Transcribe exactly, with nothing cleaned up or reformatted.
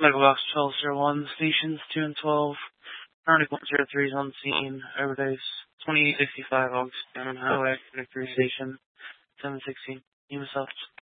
Megabox twelve zero one, stations two and twelve, Harney one zero three is on scene, overdose, twenty-eight sixty-five August Cannon Highway, three station, seven sixteen, Humasoft.